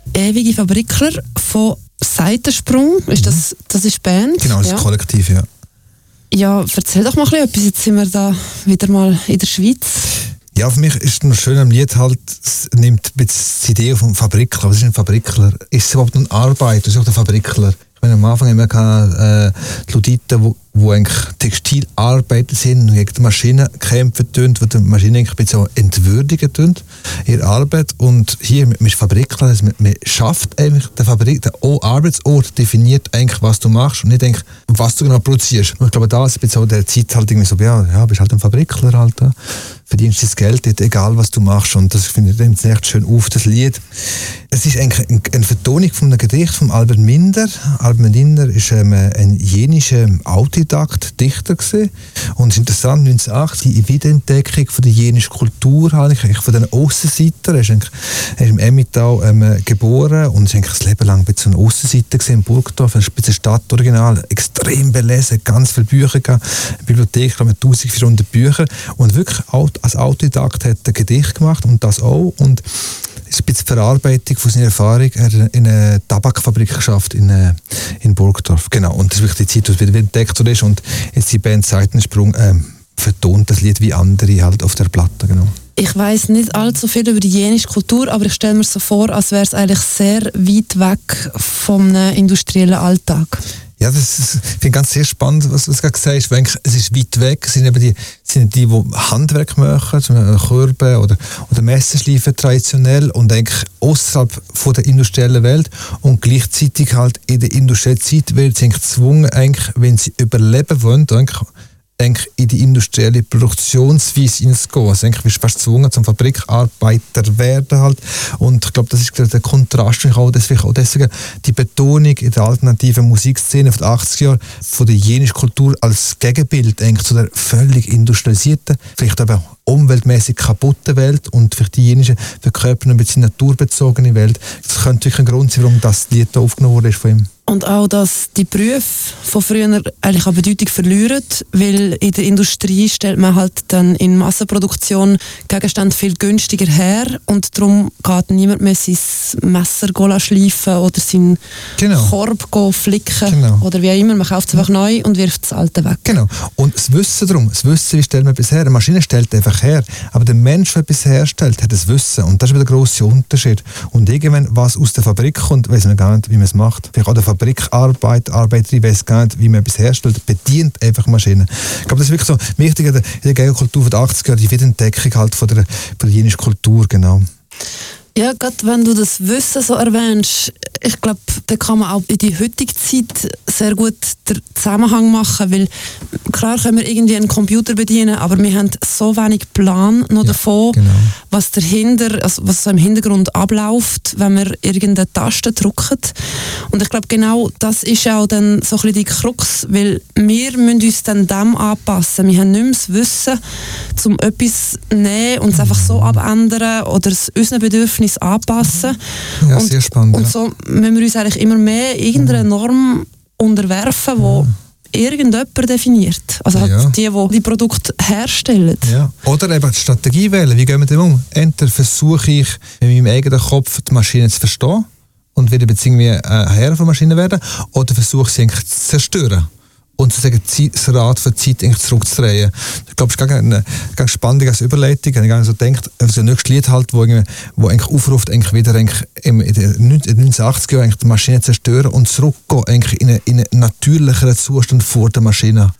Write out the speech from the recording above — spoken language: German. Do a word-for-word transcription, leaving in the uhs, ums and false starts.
Ewige Fabrikler von Seitensprung. Ist das, das ist die Band? Genau, das ist ja. ein Kollektiv, ja. Ja, erzähl doch mal ein bisschen etwas. Jetzt sind wir da wieder mal in der Schweiz. Ja, für mich ist noch schön am Lied halt, es nimmt ein bisschen die Idee vom Fabrikler. Was ist ein Fabrikler? Ist es überhaupt eine Arbeit? Was ist auch der Fabrikler? Ich meine, am Anfang haben wir äh, die Luditen, die wo eigentlich Textilarbeiter sind und gegen die Maschinen kämpfen tun, wo die Maschinen eigentlich ein bisschen entwürdigen tun, ihre Arbeit. Und hier mit, mit Fabrikler, also man, man schafft eigentlich den Fabrik, der Arbeitsort definiert eigentlich, was du machst und nicht eigentlich, was du genau produzierst. Und ich glaube, da ist ein bisschen so der Zeit halt irgendwie so, ja, ja, bist halt ein Fabrikler halt, ja. Verdienst das Geld, nicht, egal was du machst. Und das finde ich nimmt echt schön auf, das Lied. Es ist eigentlich eine Vertonung von einem Gedicht von Albert Minder. Albert Minder ist ähm, ein jenischer Autodidakt, Dichter gewesen. Und es ist interessant, neunzehnhundertachtzig die Wiederentdeckung von der jenischen Kultur, eigentlich von den Aussenseitern. Er ist, er ist im Emmental ähm, geboren und ist eigentlich das Leben lang ein bisschen ein Aussenseiter gewesen, in Burgdorf. Er ist ein bisschen Stadtoriginal, extrem belesen, ganz viele Bücher gehabt, eine Bibliothek mit eintausendvierhundert Büchern und wirklich als Autodidakt hat er ein Gedicht gemacht und das auch. Und es ist ein bisschen Verarbeitung von seiner Erfahrung. Er hat in einer Tabakfabrik geschafft in, äh, in Burgdorf. Genau. Und das ist wirklich die Zeit, wo es wieder entdeckt ist. Und jetzt die Band Seitensprung äh, vertont das Lied wie andere halt auf der Platte. Genau. Ich weiss nicht allzu viel über die jenische Kultur, aber ich stelle mir so vor, als wäre es eigentlich sehr weit weg vom industriellen Alltag. Ja, das ist, ich finde ganz sehr spannend, was, was du gerade gesagt hast, weil es ist weit weg, es sind eben die, sind die, die Handwerk machen, zum Beispiel Körbe oder, oder Messerschleifen traditionell und eigentlich außerhalb von der industriellen Welt und gleichzeitig halt in der industriellen Zeit werden sie eigentlich gezwungen, eigentlich, wenn sie überleben wollen, eigentlich, eigentlich in die industrielle Produktionsweise hineinzugehen. Also eigentlich bist du fast gezwungen, zum Fabrikarbeiter werden halt. Und ich glaube, das ist der Kontrast. Und auch deswegen, auch deswegen die Betonung in der alternativen Musikszene von den achtziger Jahren von der jenischen Kultur als Gegenbild eigentlich zu der völlig industrialisierten, vielleicht aber umweltmäßig kaputten Welt und vielleicht die jenische verkörpern ein bisschen naturbezogene Welt. Das könnte wirklich ein Grund sein, warum das Lied da aufgenommen wurde von ihm. Und auch, dass die Berufe von früher eigentlich an Bedeutung verlieren, weil in der Industrie stellt man halt dann in Massenproduktion Gegenstände viel günstiger her und darum geht niemand mehr sein Messer schleifen oder seinen genau. Korb flicken genau. oder wie auch immer. Man kauft es einfach ja. neu und wirft das Alte weg. Genau. Und das Wissen darum, das Wissen, wie stellt man etwas her? Eine Maschine stellt einfach her, aber der Mensch, der etwas herstellt, hat das Wissen und das ist der grosse Unterschied. Und irgendwann, was aus der Fabrik kommt, weiss man gar nicht, wie man es macht. Vielleicht auch der Fabrikarbeit, Arbeiterin weiss gar nicht, wie man etwas herstellt, bedient einfach Maschinen. Ich glaube, das ist wirklich so wichtig in der Gegenkultur der achtziger Jahre, die Wiederentdeckung halt von der, von der jenischen Kultur, genau. Ja, gerade wenn du das Wissen so erwähnst, ich glaube, da kann man auch in die heutige Zeit sehr gut den Zusammenhang machen, weil klar können wir irgendwie einen Computer bedienen, aber wir haben so wenig Plan noch ja, davon, genau. was dahinter, also was so im Hintergrund abläuft, wenn wir irgendeine Taste drücken. Und ich glaube, genau das ist auch dann so ein bisschen die Krux, weil wir müssen uns dann dem anpassen. Wir haben nicht mehr das Wissen, um etwas zu nehmen und es einfach so abändern oder es unseren Bedürfnissen anpassen. Ja, und, sehr spannend. Und so müssen wir uns eigentlich immer mehr irgendeiner Norm unterwerfen, die ja. irgendjemand definiert. Also halt ja. die, die die Produkte herstellen. Ja. Oder eben die Strategie wählen. Wie gehen wir damit um? Entweder versuche ich, in meinem eigenen Kopf die Maschine zu verstehen und wieder irgendwie ein Herr von Maschinen werden, oder versuche ich sie eigentlich zu zerstören. Und sozusagen das Rad für die Zeit eigentlich zurückzudrehen. Ich glaube, es ist eine ganz spannende Überleitung. Wenn ich so denke, also ein nächstes Lied halt, wo, wo eigentlich aufruft, eigentlich wieder eigentlich in den neunzehnhundertachtziger Jahren die Maschine zerstören und zurückgehen eigentlich in einen, in einen natürlicheren Zustand vor der Maschine.